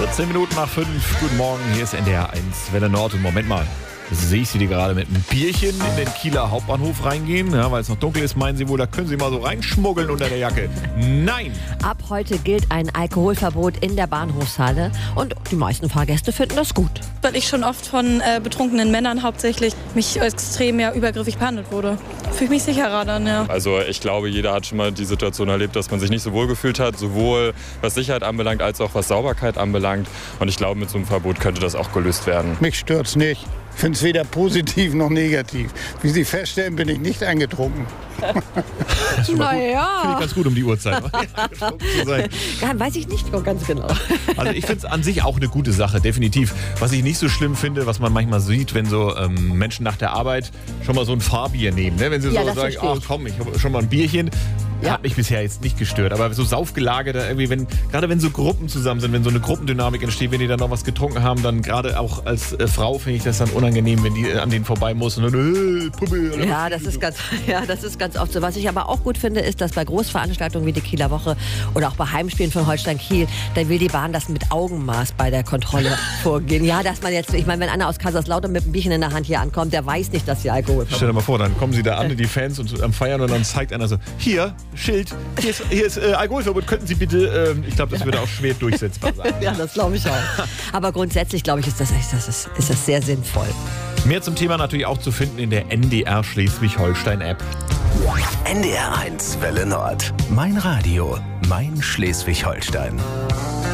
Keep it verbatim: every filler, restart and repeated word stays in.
vierzehn Minuten nach fünf. Guten Morgen, hier ist N D R eins Welle Nord. Und Moment mal, sehe ich Sie die gerade mit einem Bierchen in den Kieler Hauptbahnhof reingehen? Ja, weil es noch dunkel ist, meinen Sie wohl, da können Sie mal so reinschmuggeln unter der Jacke. Nein! Ab heute gilt ein Alkoholverbot in der Bahnhofshalle. Und die meisten Fahrgäste finden das gut. Weil ich schon oft von äh, betrunkenen Männern hauptsächlich mich extrem ja, übergriffig behandelt wurde. Fühle ich mich sicherer dann, ja. Also ich glaube, jeder hat schon mal die Situation erlebt, dass man sich nicht so wohl gefühlt hat, sowohl was Sicherheit anbelangt, als auch was Sauberkeit anbelangt. Und ich glaube, mit so einem Verbot könnte das auch gelöst werden. Mich stört's nicht. Ich finde es weder positiv noch negativ. Wie Sie feststellen, bin ich nicht angetrunken. Naja. Finde ich ganz gut um die Uhrzeit. zu sein. Ja, weiß ich nicht ganz genau. Also ich finde es an sich auch eine gute Sache, definitiv. Was ich nicht so schlimm finde, was man manchmal sieht, wenn so ähm, Menschen nach der Arbeit schon mal so ein Fahrbier nehmen. Ne? Wenn sie Ja, so das sagen, verstehe ach ich. komm, ich habe schon mal ein Bierchen. Ja. Hat mich bisher jetzt nicht gestört, aber so saufgelagert, irgendwie, wenn, gerade wenn so Gruppen zusammen sind, wenn so eine Gruppendynamik entsteht, wenn die dann noch was getrunken haben, dann gerade auch als äh, Frau finde ich das dann unangenehm, wenn die äh, an denen vorbei muss und dann, äh, Puppe. Oder Ja, das ist ganz, ja, das ist ganz oft so. Was ich aber auch gut finde, ist, dass bei Großveranstaltungen wie die Kieler Woche oder auch bei Heimspielen von Holstein Kiel, da will die Bahn das mit Augenmaß bei der Kontrolle vorgehen. Ja, dass man jetzt, ich meine, wenn einer aus Kaiserslautern mit einem Bierchen in der Hand hier ankommt, der weiß nicht, dass sie Alkohol Stell dir mal vor, dann kommen sie da an, die Fans und am Feiern und dann zeigt einer so, hier, Schild, hier ist, hier ist äh, Alkoholverbot, könnten Sie bitte, ähm, ich glaube, das würde auch schwer durchsetzbar sein. Ja, das glaube ich auch. Aber grundsätzlich, glaube ich, ist das, ist, das, ist, ist das sehr sinnvoll. Mehr zum Thema natürlich auch zu finden in der N D R Schleswig-Holstein-App. N D R eins Welle Nord. Mein Radio, mein Schleswig-Holstein.